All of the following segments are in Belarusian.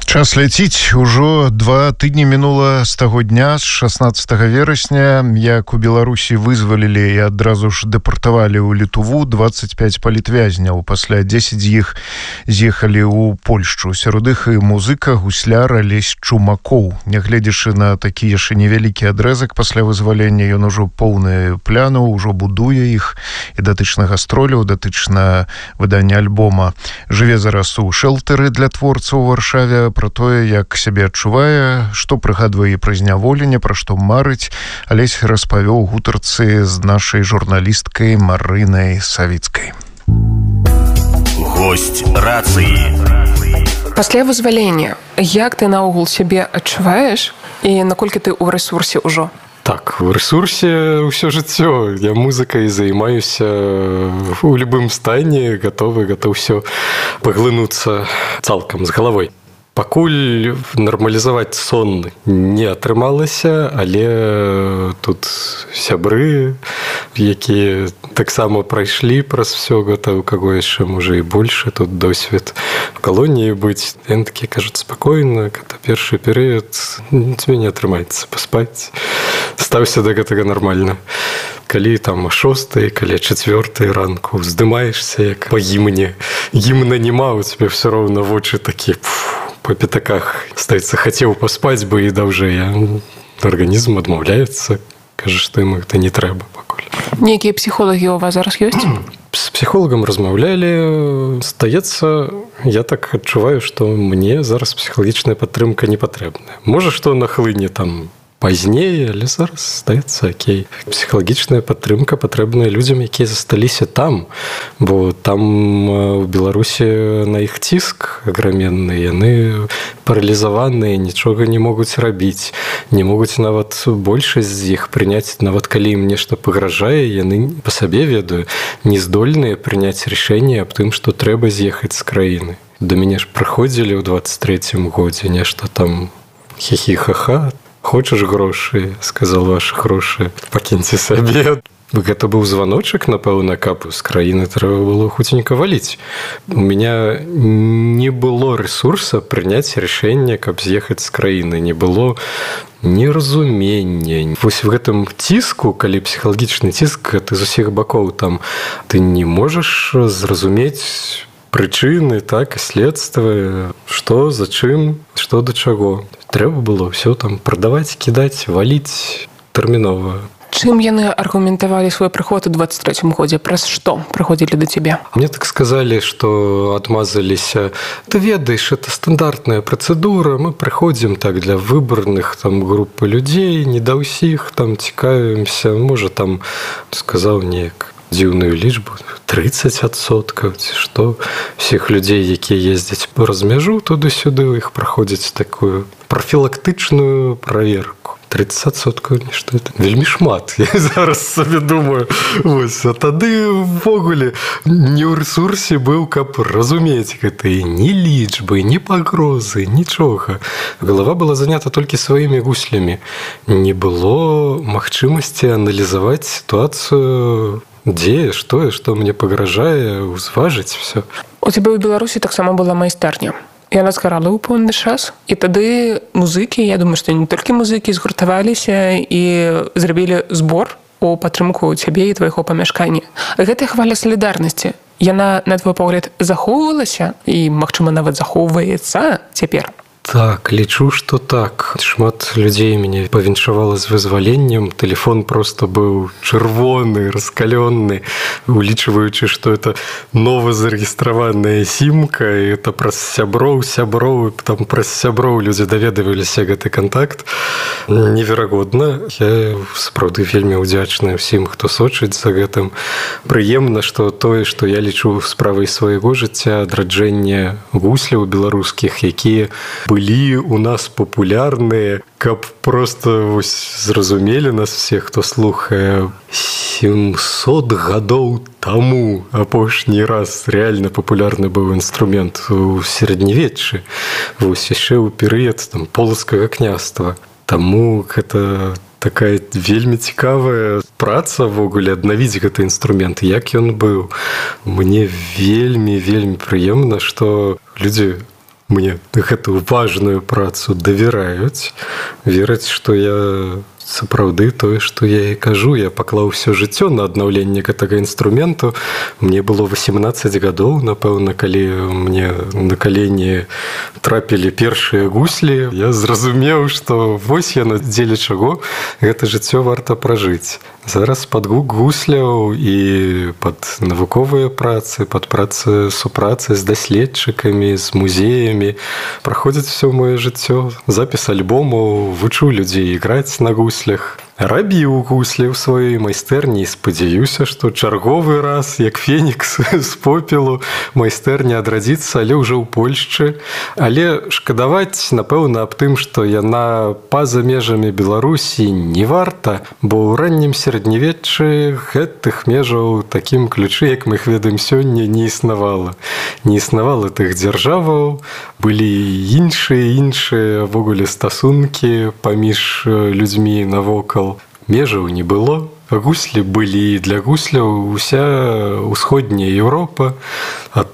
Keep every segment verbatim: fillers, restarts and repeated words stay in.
Час ляціць, ужо два тыдні мінула з таго дня, з шаснаццатага верасня, як у Беларусі вызвалілі і адразу ж дэпартавалі ў Літву дваццаць пяць палітвязняў. Пасля дзесяць з іх з'ехалі ў Польшчу. Сярод іх і музыка, гусляр Алесь Чумакоў. Нягледзячы на такі яшчэ невялікі адрэзак пасля вызвалення, ён ужо поўны плянаў, ужо будуе іх і датычна гастроляў, датычна выдання альбома. Жыве зараз у шэлтары для творцаў у Варшаве. Пра тое, як сябе адчувае, што прыгадвае пра зняволенне, пра што марыць, Алесь распавёў гутарцы з нашай журналісткай Марынай Савіцкай. Госць рацыі. Пасля вызвалення, як ты наогул сябе адчуваеш і наколькі ты ў рэсурсе ўжо? Так, в ресурсе все жыццё. Я музыкай займаюся у любым стане, готовы, готов все паглынуцца цалкам з галавой. Пакуль нармалізаваць сон не атрымалася, але тут сябры, якія таксама прайшлі праз всё гэта, у каго яшчэ можа і больше тут досвед в калоніі быць. Яны такія кажуць спакойна, гэта першы перыяд, тебе не атрымаецца паспаць. Стаўся да гэтага нармальна. Калі там о шостай, калі чацвёртай ранку здымаешся як па гімне. Гімна нема, у тебе все роўна вочы такія по пятаках ставіцца, хацеў паспаць бы і даўжэй. Арганізм адмаўляецца, кажа, што ему гэта не трэба пакуль. Нейкія псіхолагі у вас зараз ёсць? З псіхолагам размаўлялі. Здаецца, я так адчуваю, што мне зараз псіхалагічная падтрымка не патрэбная. Можа, што нахлыне там пазней, але зараз здаецца окей. Псіхалагічная падтрымка патрэбная людзям, якія засталіся там, бо там у Беларусі на іх ціск аграменны, яны паралізаваныя, нічога не могуць рабіць, не могуць нават большасць з іх прыняць, нават калі ім нешта пагражае, яны па сабе ведаю, не здольныя прыняць рашэнне аб тым, што трэба з'ехаць з краіны. Да мяне ж прыходзілі ў дваццаць трэцім годзе нешта там хі-хі-ха-ха. Хочаш грошы, сказал, ваши грошы, пакіньце сабе. Гэта быў званочак, напэўна, каб з краіны трэба было хуценька валіць. У меня не было ресурса прыняць рашэнне, каб з'ехаць з краіны. Не было неразумення. Вось в гэтым ціску, калі псіхалагічны ціск, ты з усіх бакоў там, ты не можаш зразумець прычыны, так, і следствы, што, за чым, што да чаго. Трэба было ўсё там прадаваць, кідаць, валіць тэрмінова. Чым яны аргументавалі свой прыход у дваццаць трэцім годзе? Праз што прыходзілі да цябе? Мне так сказалі, што адмазаліся. Ты ведаеш, это стандартная працэдура, мы прыходзім так для выбарных там групы людзей, не да ўсіх, там цікавімся, можа там сказаў неяк дзіўную лічбу, трыццаць адсоткаў, ці што, всіх людзей, якія ездзяць праз мяжу туды-сюды, у іх праходзяць такую прафілактычную праверку. трыццаць адсоткаў нешта это вельмі шмат, я зараз сабе думаю. Вось, а тады ўвогуле не ў рэсурсе быў, каб разумець гэтыя ні лічбы, ні пагрозы, нічога. Галава была занята толькі сваімі гуслямі. Не было магчымасці аналізаваць сітуацыю, дзе, што, што мне пагражае, узважыць все. У цябе ў Беларусі таксама была майстарня. Яна згарала ў поўны час, і тады музыкі, я думаю, што не толькі музыкі згуртаваліся і зрабілі збор у падтрымку цябе і твайго памяшкання. Гэтая хваля салідарнасці, яна, на твой погляд, захоўвалася і, магчыма, нават захоўваецца цяпер? Так, лічу, што так. Шмат людзей мяне павіншавала з вызваленнем. Тэлефон просто быў чырвоны, раскалённы, улічваючы, што это новазарэгістраваная сімка, і это праз сяброў, сяброў, там праз сяброў людзі даведаваліся гэты кантакт. Неверагодна. Я сапраўды вельмі ўдзячны ўсім, хто сочыць за гэтым. Прыемна, што тое, што я лічу справай свайго жыцця, адраджэнне гусляў беларускіх, якія былі у нас папулярныя, каб просто вось зразумелі нас все, хто слухае. сямьсот гадоў таму апошні раз рэальна папулярны быў інструмент у сярэднявеччы, вось яшчэ ў перыяд там полацкага княства. Таму гэта такая вельмі цікавая праца ввогуле аднавіць гэты інструмент, як ён быў. Мне вельмі вельмі прыемна, што людзі мне гэтую важную працу давяраюць, вераць, што я сапраўды тое, што я і кажу. Я паклаў усё жыццё на аднаўленне гэтага інструменту. Мне было восемнадцаць гадоў, напэўна, калі мне на калені трапілі першыя гуслі, я зразумеў, што вось яно, дзеля чаго гэта жыццё варта пражыць. Зараз пад гук гусляў і пад навуковыя працы, пад працы супрацы з даследчыкамі, з музеямі праходзіць всё маё жыццё. Запіс альбому, вучу людзей іграць на гуслях. Рабіў гуслі ў сваёй майстэрні і спадзяюся, што чарговы раз, як фенікс з попелу, майстэрня адрадзіцца, але ўжо ў Польшчы. Але шкадаваць, напэўна, аб тым, што яна па-за межамі Беларусі не варта, бо ў раннім сярэднявеччы гэтых межаў такім ключы, як мы іх ведаем сёння, не існавала. Не існавала тых дзяржаваў, былі іншыя, іншыя ввогуле стасункі паміж людзьмі навокал. Межаў не было. Гуслі былі для гусляў уся ўсходняя Еўропа, ад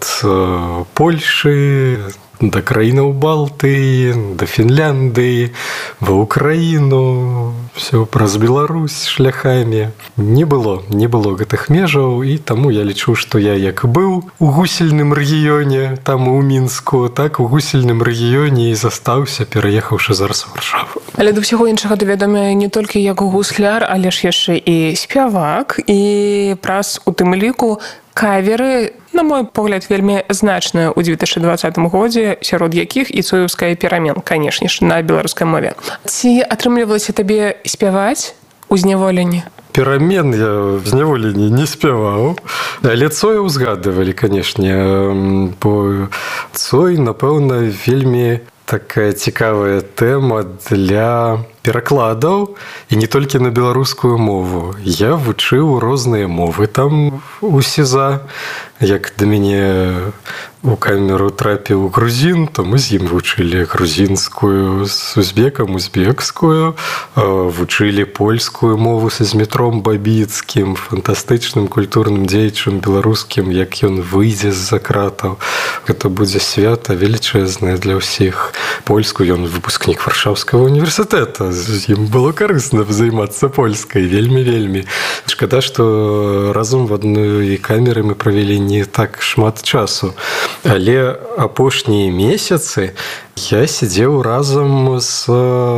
Польшы да краінаў Балтыі, да Фінляндыі, ва Ўкраіну, всё праз Беларусь шляхамі. Не было, не было гэтых межаў, і таму я лічу, што я як быў у гусельным рэгіёне, там у Мінску, так у гусельным рэгіёне і застаўся, пераехаўшы зараз у Варшаву. Але да ўсяго іншага ты вядомы не толькі як гусляр, але ж яшчэ і спявак, і праз у тым ліку каверы, на мой погляд, вельмі значныя ў две тысячы двадцатым годзе, сярод якіх і цоеўская перамен, канешне ж, на беларускай мове. Ці атрымлівалася табе спяваць у зняволенні? Перамен я в зняволенні не спяваў, але Цоя ўзгадывалі, канешне, бо Цой, напэўна, вельмі такая цікавая тэма для перакладаў, і не толькі на беларускую мову. Я вучыў розныя мовы там у СІЗА. Як да мяне у камеру трапіў грузін, то мы з ім вучылі грузінскую, з узбекам узбекскую, вучылі польскую мову са Змітром Бабіцкім, фантастычным культурным дзеячам беларускім, як ён выйдзе з-за кратаў. Гэта будзе свята велічэзнае для ўсіх. Польску ён выпускнік Варшаўскага універсітэта. З ім было карысна займацца польскай, вельмі-вельмі. Шкада, што разам в адной камеры мы правялі не так шмат часу. Але апошнія месяцы я сидзеў разам з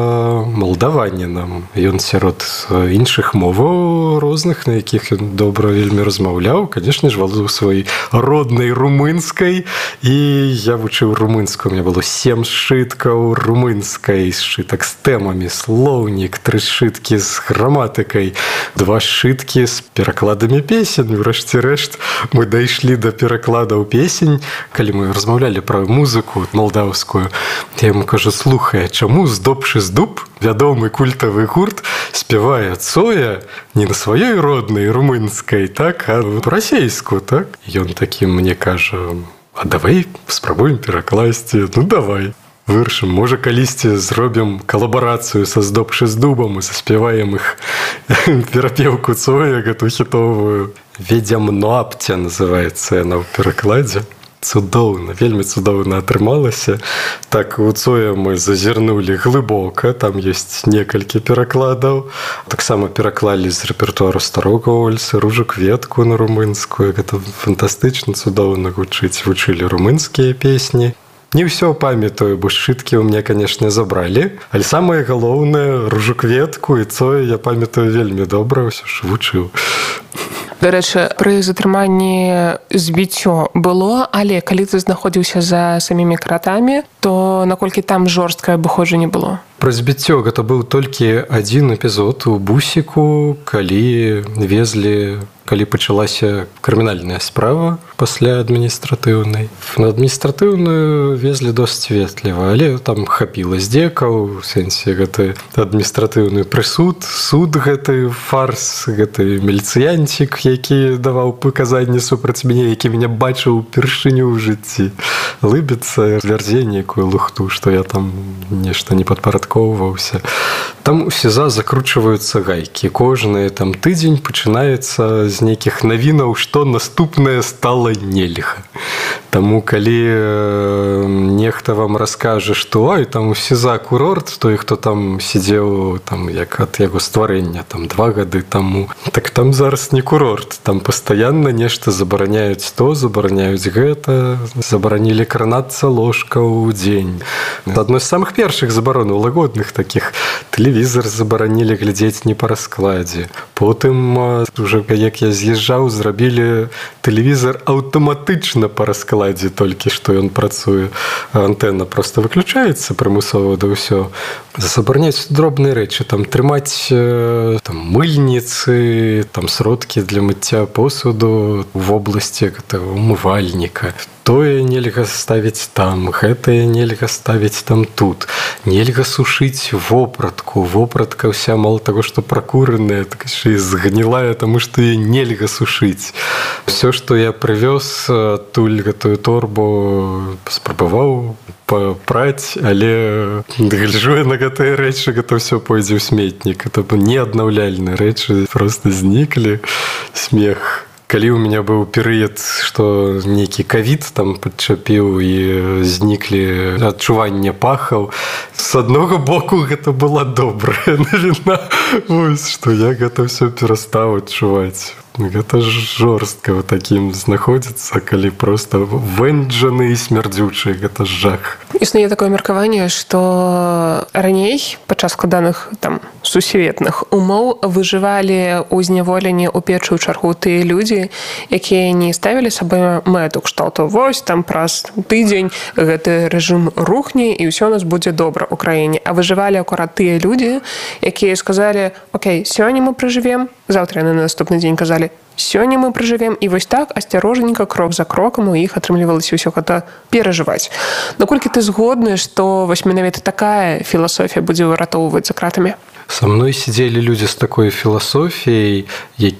малдаванінам. Ён сярод іншых моваў розных, на якіх ён добра вельмі размаўляў. Канешне ж, валодаў сваёй роднай румынскай. І я вучыў румынскую. У меня было сем сшыткаў румынскай, сшытак з тэмамі, слоўнік, тры сшыткі з граматыкай, два сшыткі з перакладамі песень. Урэшце рэшт мы дайшлі да перакладаў песень, калі мы размаўлялі пра музыку малдаўскую. Я ему кажу: слухай, чаму «Здобшы здуб», вядомы культавы гурт, спявае Цоя не на сваёй роднай румынскай, так, а расейску, так? Ён такі мне кажа: а давай спрабуем перакласці. Ну давай. Вырашым, можа, калісьці зробім калабарацыю са «Здобшы здубам» і заспяваем іх перапеўку Цоя, гэту хітовую. «Ведзямноапця» называецца яна ў перакладзе. Цудоўна, вельмі цудоўна атрымалася. Так, у Цоя мы зазірнулі глыбока, там ёсць некалькі перакладаў. Таксама пераклалі з рэпертуару старога Ольцы «Ружу кветку» на румынскую. Гэта фантастычна, цудоўна гучыць. Вучылі румынскія песні. Не ўсё памятаю, бо сшыткі ў мяне, канешне, забралі. Але самае галоўнае, «Ружу кветку» і Цоя я памятаю вельмі добра, ўсё ж вучыў. Дарэчы, пры затрыманні збіццё было, але калі ты знаходзіўся за самімі кратамі, то наколькі там жорсткае абыходжанне было? Пра збіццё гэта быў толькі адзін эпізод у бусіку, калі везлі, калі пачалася крымінальная справа пасля адміністратыўнай. На адміністратыўную везлі досыць ветліва, але там хапіла здзекаў, у сэнсе гэты адміністратыўны прысуд, суд гэты фарс, гэты міліцыянцік, які даваў паказанні супраць мяне, які мяне бачыў упершыню ў жыцці. Лыбіцца, вярзе нейкую лухту, што я там нешта не падпарадкоўваўся. там у СІЗА закручваюцца гайкі. Кожны там тыдзень пачынаецца з нейкіх навінаў, што наступнае стала нельга. Таму калі нехта вам раскажа, што ой, там у СІЗА курорт, той, хто там сидзеў там, як ад яго стварэння там, два гады таму, так там зараз не курорт. Там пастаянна нешта забараняюць то, забараняюць гэта, забаранілі кранацца ложка ў дзень. Адной з самых першых забаронаў лагодных такіх. Тэлевізор забаранілі глядзець не па раскладзе. Потым, уже як я з'язджаў, зрабілі тэлевізор аўтаматычна па раскладзе, толькі што ён працуе. Антэна просто выключаецца прымусова, да ўсё. Забараняюць дробныя рэчы, там трымаць там, мыльніцы, там сродкі для мыцця посуду у вобласці умывальніка. Тое нельга ставіць там, гэтае нельга ставіць там тут. Нельга сушыць вопратку. Вопратка ўся, мало таго, што пракураная, так яшчэ і згнілая, таму што яе нельга сушыць. Усё, што я прывёз адтуль гэтую торбу, спрабаваў папраць, але гляджу я на гэтыя рэчы, гэта ўсё пойдзе ў сметнік. Это неаднаўляльныя рэчы, просто зніклі. Смех. Калі ў меня быў перыяд, што нейкі ковід там падчапіў і зніклі адчуванне пахаў, з аднаго боку гэта была добрая навіна. Вось, што я гэта ўсё перастаў адчуваць. Гэта ж жорстка такім знаходзіцца, калі проста вэнджаны і смярдзючы, гэта ж жах. Існуе такое меркаванне, што раней падчас складаных там сусветных умоў выжывалі ў зняволенні ў першую чаргу тыя людзі, якія не ставілі сабе мэту кшталту. Вось там праз тыдзень гэты рэжым рухне і ўсё у нас будзе добра ў краіне. А выжывалі акурат тыя людзі, якія сказалі: окей, сёння мы пражывем, заўтра на наступны дзень казалі: сёння мы пражывем, і вось так асцярожненька, крок за крокам у іх атрымлівалася ўсё гэта перажываць. Наколькі ты згодны, што вось менавіта такая філасофія будзе выратоўваць за кратамі? Са мной сидзелі людзі з такой філасофіяй,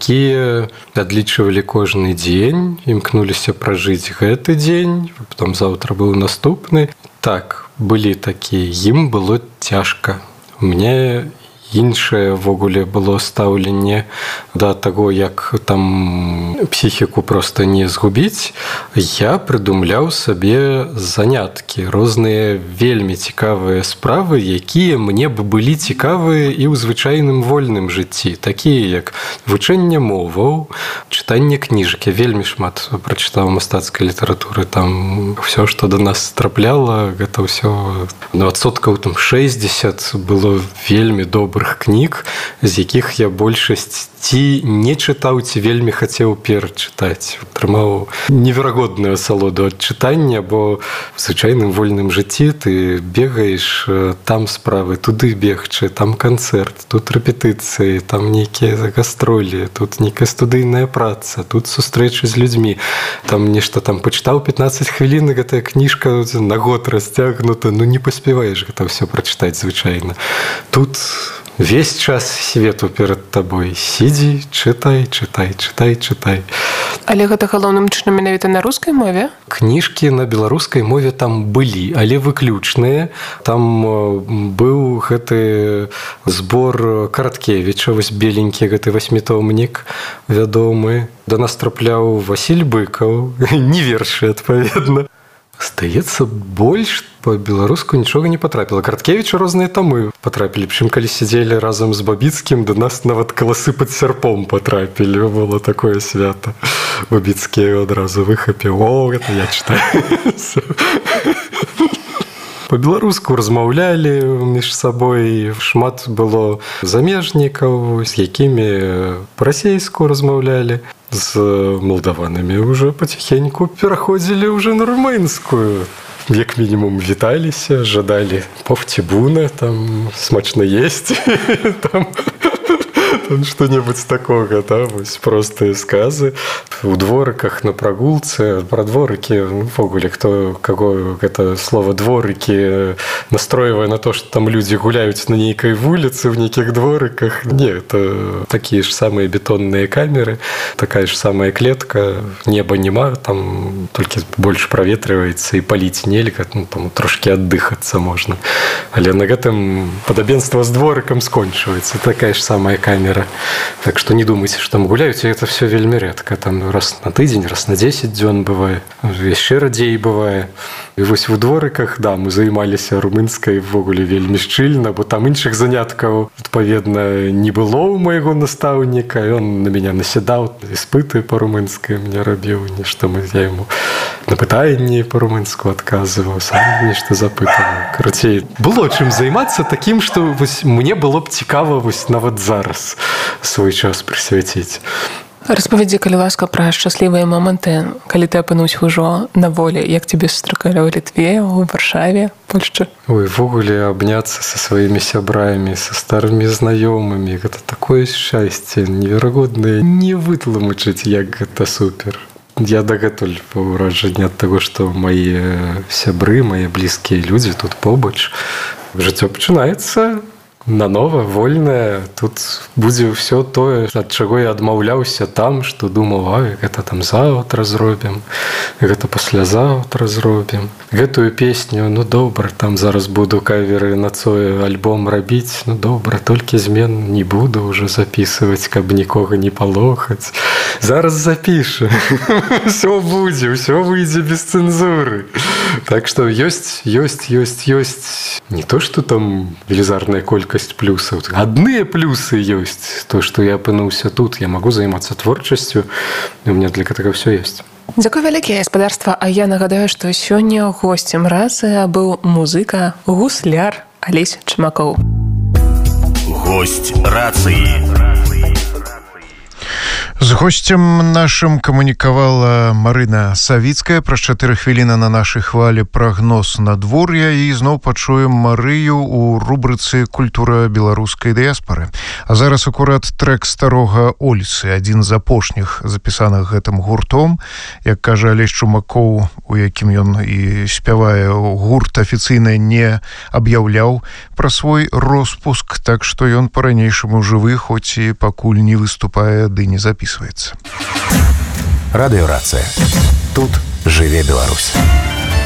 якія адлічвалі кожны дзень, імкнуліся пражыць гэты дзень, потом заўтра быў наступны. Так, былі такія, ім было цяжка. У мяне іншае ввогуле было стаўленне да таго, як там псіхіку проста не згубіць. Я прыдумляў сабе заняткі, розныя вельмі цікавыя справы, якія мне б былі цікавыя і ў звычайным вольным жыцці, такія як вывучэнне моваў, чытанне кніжак. Я вельмі шмат прачытаў мастацкай літаратуры. Там ўсё, што да нас трапляла, гэта ўсё на адсоткаў там шэсцьдзесят было вельмі добра кніг, з якіх я большасць ці не чытаў, ці вельмі хацеў перачытаць. Атрымаў неверагодную асалоду ад чытання, бо в звычайным вольным жыцці ты бегаеш, там справы, туды бегчы, там канцэрт, тут рэпетыцыі, там нейкія гастролі, тут нейкая студыйная праца, тут сустрэчы з людзьмі, там нешта там пачытаў пятнаццаць хвілін, гэтая кніжка на год расцягнута, ну не паспяваеш гэта ўсё прачытаць звычайна. Тут весь час свету перад табой. Сидзі, чытай, чытай, чытай, чытай. Але гэта галоўным чынам менавіта на рускай мове? Кніжкі на беларускай мове там былі, але выключныя. Там быў гэты збор Караткевіча, вось беленькі гэты васьмітомнік вядомы. Да нас трапляў Васіль Быкаў, не вершы, адпаведна. Здаецца, больш па-беларуску нічога не патрапіла. Караткевіча розныя тамы патрапілі. Прычым, калі сядзелі разам з Бабіцкім, да нас нават каласы пад сярпом патрапілі. Было такое свята. Бабіцкі адразу выхапіў: о, гэта я чытаю. Па-беларуску размаўлялі між сабой, шмат было замежнікаў, з якімі па-расейску размаўлялі. З малдаванамі ўжо паціхеньку пераходзілі ўжо на румынскую. Як мінімум віталіся, жадалі повцібуна, там смачна есці, там Там что-нибудь такого, да, вось простые сказы. У дворыках на прогулце, про дворыкі, ну, ввогуле, кто, кого это слово дворыкі настроивая на то, что там люди гуляют на нейкой улице, в неких дворыках. Нет, это такие же самые бетонные камеры, такая же самая клетка, неба нема, там только больше проветривается и палить нельга, ну, там трошки отдыхаться можно. Але на гэтым падабенство с дворыком скончивается. Такая же самая камера. Так что не думайте, что там гуляете, это все вельмі редко. Там раз на тыдзень, раз на десять дзён бывает, яшчэ радзей бывае. І вось у дворыках, да, мы займаліся румынскай ввогуле вельмі шчыльна, бо там іншых заняткаў, адпаведна, не было ў майго настаўніка, ён на меня наседаў, іспыты па-румынскай мне рабіў, нешта мы я яму на пытанні па-румынску адказваў, сам нешта запытаваў. Карацей, было чым займацца такім, што вось мне было б цікава вось нават зараз свой час прысвяціць. Распавядзі, калі ласка, пра шчаслівыя моманты, калі ты апынуўся ўжо на волі, як тебе сустракалі ў Літве, у Варшаве, Польшчы? Ой, ввогуле абняцца са сваімі сябрамі, са старымі знаёмымі, гэта такое шчасце неверагоднае, не вытлумачыць, як гэта супер. Я дагэтуль ўражанне ад таго, што мае сябры, мае блізкія людзі тут побач. Жыццё пачынаецца нанова, вольнае. Тут будзе ўсё тое, ад чаго я адмаўляўся там, што думаў, ай, гэта там заўтра зробім, гэта паслязаўтра зробім. Гэтую песню, ну добра, там зараз буду каверы на Цоя альбом рабіць, ну добра, толькі змен не буду ўжо запісваць, каб нікога не палохаць. Зараз запішем. Всё будзе, ўсё выйдзе без цэнзуры. Так што ёсць, ёсць, ёсць, ёсць. Не то, што там велізарная колькасць плюсаў. Адныя плюсы ёсць. То, што я апынуўся тут, я магу займацца творчасцю, і ў мяне для гэтага ўсё ёсць. Дзякуй вялікае, гаспадарства. А я нагадаю, што сёння госцем разы быў музыка, гусляр Алесь Чмакоў. Гость рацыі. З госцем нашым камунікавала Марына Савіцкая. Праз чатыры хвіліны на нашай хвалі прагноз надвор'я, і зноў пачуем Марыю у рубрыцы «Культура беларускай дыяспары». А зараз акурат трэк старога Ольсы, адзін з апошніх запісаных гэтым гуртом. Як кажа Алесь Чумакоў, у якім ён і спявае, гурт афіцыйна не аб'яўляў пра свой роспуск, так што ён па-ранейшаму жывы, хоць і пакуль не выступае ды не запісваецца. Радыёрацыя. Тут жыве Беларусь.